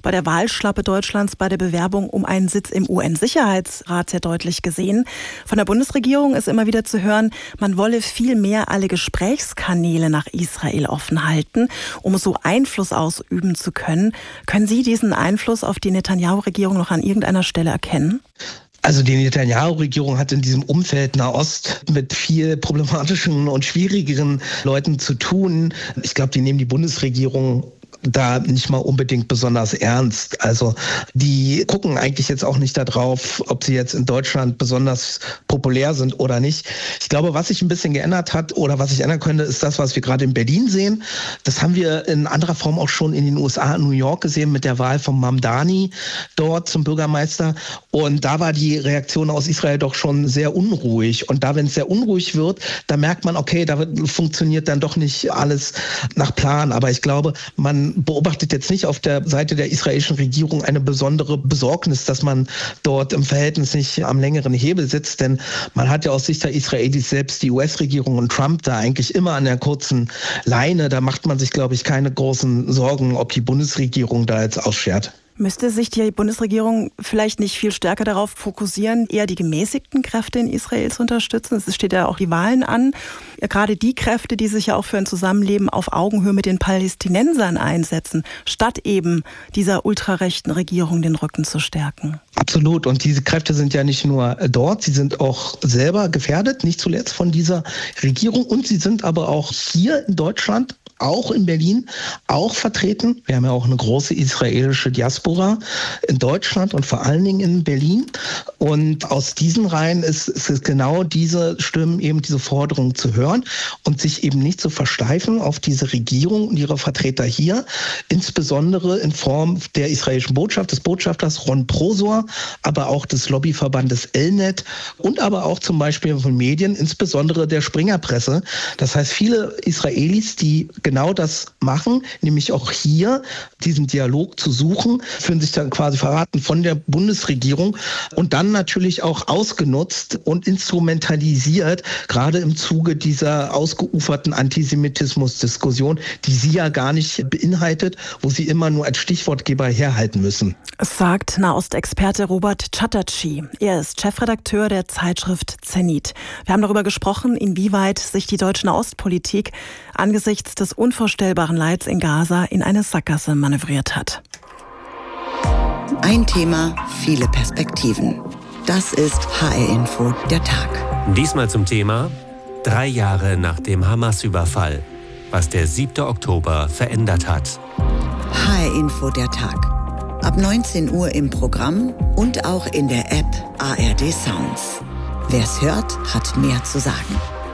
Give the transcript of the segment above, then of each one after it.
bei der Wahlschlappe Deutschlands bei der Bewerbung um einen Sitz im UN-Sicherheitsrat sehr deutlich gesehen. Von der Bundesregierung ist immer wieder zu hören, man wolle viel mehr alle Gesprächskanäle nach Israel offen halten, um so Einfluss ausüben zu können. Können Sie diesen Einfluss auf die Netanyahu-Regierung noch an irgendeiner Stelle erkennen? Also die Netanyahu-Regierung hat in diesem Umfeld Nahost mit viel problematischen und schwierigeren Leuten zu tun. Ich glaube, die nehmen die Bundesregierung da nicht mal unbedingt besonders ernst. Also die gucken eigentlich jetzt auch nicht darauf, ob sie jetzt in Deutschland besonders populär sind oder nicht. Ich glaube, was sich ein bisschen geändert hat oder was sich ändern könnte, ist das, was wir gerade in Berlin sehen. Das haben wir in anderer Form auch schon in den USA, in New York gesehen mit der Wahl von Mamdani dort zum Bürgermeister. Und da war die Reaktion aus Israel doch schon sehr unruhig. Und da, wenn es sehr unruhig wird, da merkt man, okay, da funktioniert dann doch nicht alles nach Plan. Aber ich glaube, man beobachtet jetzt nicht auf der Seite der israelischen Regierung eine besondere Besorgnis, dass man dort im Verhältnis nicht am längeren Hebel sitzt. Denn man hat ja aus Sicht der Israelis selbst die US-Regierung und Trump da eigentlich immer an der kurzen Leine. Da macht man sich, glaube ich, keine großen Sorgen, ob die Bundesregierung da jetzt ausschert. Müsste sich die Bundesregierung vielleicht nicht viel stärker darauf fokussieren, eher die gemäßigten Kräfte in Israel zu unterstützen? Es steht ja auch die Wahlen an. Gerade die Kräfte, die sich ja auch für ein Zusammenleben auf Augenhöhe mit den Palästinensern einsetzen, statt eben dieser ultrarechten Regierung den Rücken zu stärken. Absolut. Und diese Kräfte sind ja nicht nur dort, sie sind auch selber gefährdet, nicht zuletzt von dieser Regierung. Und sie sind aber auch hier in Deutschland, auch in Berlin, auch vertreten. Wir haben ja auch eine große israelische Diaspora in Deutschland und vor allen Dingen in Berlin. Und aus diesen Reihen ist es genau diese Stimmen, eben diese Forderungen zu hören und sich eben nicht zu versteifen auf diese Regierung und ihre Vertreter hier, insbesondere in Form der israelischen Botschaft, des Botschafters Ron Prosor, aber auch des Lobbyverbandes Elnet und aber auch zum Beispiel von Medien, insbesondere der Springerpresse. Das heißt, viele Israelis, die genau das machen, nämlich auch hier diesen Dialog zu suchen, fühlen sich dann quasi verraten von der Bundesregierung und dann natürlich auch ausgenutzt und instrumentalisiert, gerade im Zuge dieser ausgeuferten Antisemitismus-Diskussion, die sie ja gar nicht beinhaltet, wo sie immer nur als Stichwortgeber herhalten müssen. Sagt Nahostexperte Robert Chatterjee. Er ist Chefredakteur der Zeitschrift Zenit. Wir haben darüber gesprochen, inwieweit sich die deutsche Nahostpolitik angesichts des unvorstellbaren Leids in Gaza in eine Sackgasse manövriert hat. Ein Thema, viele Perspektiven. Das ist HR Info, der Tag. Diesmal zum Thema 3 Jahre nach dem Hamas-Überfall, was der 7. Oktober verändert hat. HR Info, der Tag. Ab 19 Uhr im Programm und auch in der App ARD Sounds. Wer es hört, hat mehr zu sagen.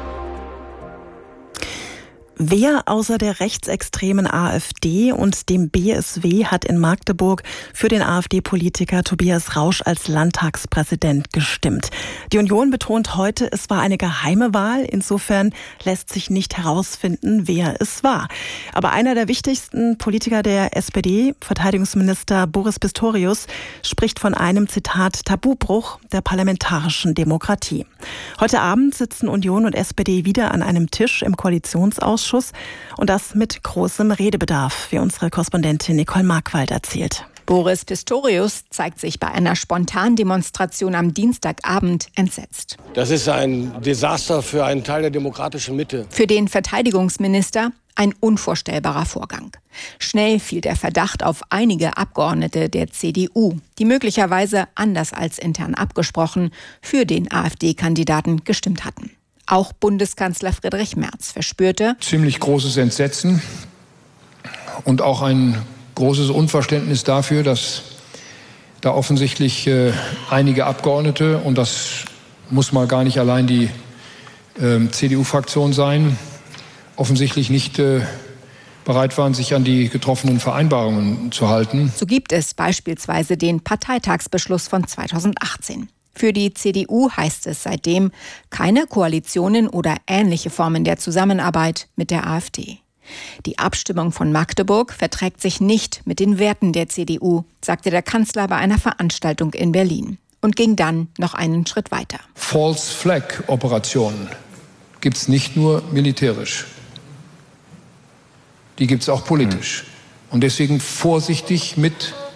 Wer außer der rechtsextremen AfD und dem BSW hat in Magdeburg für den AfD-Politiker Tobias Rausch als Landtagspräsident gestimmt? Die Union betont heute, es war eine geheime Wahl. Insofern lässt sich nicht herausfinden, wer es war. Aber einer der wichtigsten Politiker der SPD, Verteidigungsminister Boris Pistorius, spricht von einem, Zitat, Tabubruch der parlamentarischen Demokratie. Heute Abend sitzen Union und SPD wieder an einem Tisch im Koalitionsausschuss. Und das mit großem Redebedarf, wie unsere Korrespondentin Nicole Markwald erzählt. Boris Pistorius zeigt sich bei einer Spontandemonstration am Dienstagabend entsetzt. Das ist ein Desaster für einen Teil der demokratischen Mitte. Für den Verteidigungsminister ein unvorstellbarer Vorgang. Schnell fiel der Verdacht auf einige Abgeordnete der CDU, die möglicherweise, anders als intern abgesprochen, für den AfD-Kandidaten gestimmt hatten. Auch Bundeskanzler Friedrich Merz verspürte ziemlich großes Entsetzen und auch ein großes Unverständnis dafür, dass da offensichtlich einige Abgeordnete, und das muss mal gar nicht allein die CDU-Fraktion sein, offensichtlich nicht bereit waren, sich an die getroffenen Vereinbarungen zu halten. So gibt es beispielsweise den Parteitagsbeschluss von 2018. Für die CDU heißt es seitdem keine Koalitionen oder ähnliche Formen der Zusammenarbeit mit der AfD. Die Abstimmung von Magdeburg verträgt sich nicht mit den Werten der CDU, sagte der Kanzler bei einer Veranstaltung in Berlin und ging dann noch einen Schritt weiter. False Flag Operationen gibt es nicht nur militärisch, die gibt es auch politisch. Und deswegen vorsichtig mit